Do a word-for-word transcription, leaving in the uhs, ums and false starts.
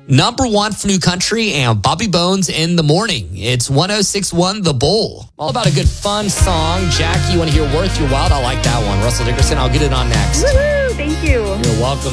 Number one for New Country and Bobby Bones in the morning. It's one oh six point one The Bull. All about a good fun song. Jackie, you want to hear Worth Your While? I like that one. Russell Dickerson, I'll get it on next. Woohoo! Thank you. You're welcome.